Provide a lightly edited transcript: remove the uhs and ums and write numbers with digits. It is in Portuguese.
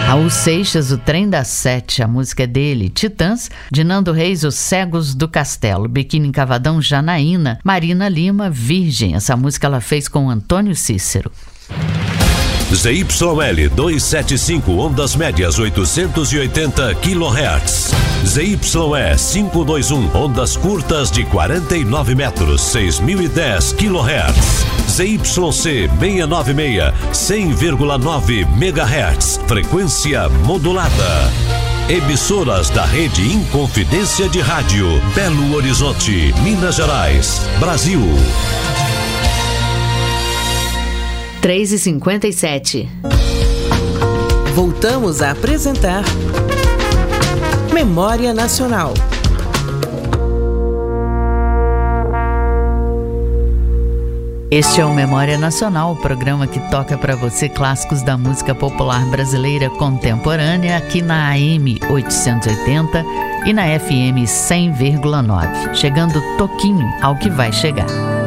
Raul Seixas, O Trem das Sete, a música é dele. Titãs, de Nando Reis, Os Cegos do Castelo. Biquíni Cavadão, Janaína. Marina Lima, Virgem, essa música ela fez com Antônio Cícero. ZYL 275, ondas médias 880 kHz. ZYE 521, ondas curtas de 49 metros, 6010 kHz. ZYC 696, 100,9 MHz, frequência modulada. Emissoras da Rede Inconfidência de Rádio, Belo Horizonte, Minas Gerais, Brasil. 3h57. Voltamos a apresentar Memória Nacional. Este é o Memória Nacional, o programa que toca para você clássicos da música popular brasileira contemporânea, aqui na AM 880 e na FM 100,9. Chegando toquinho ao que vai chegar.